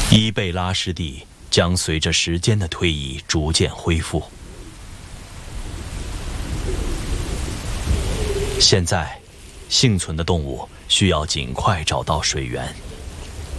伊贝拉湿地将随着时间的推移逐渐恢复。现在，幸存的动物需要尽快找到水源。